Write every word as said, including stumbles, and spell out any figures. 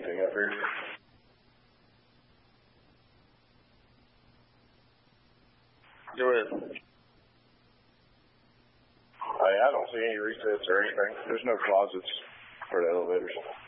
anything up here. Go ahead. I, I don't see any resets or anything. There's no closets for the elevators.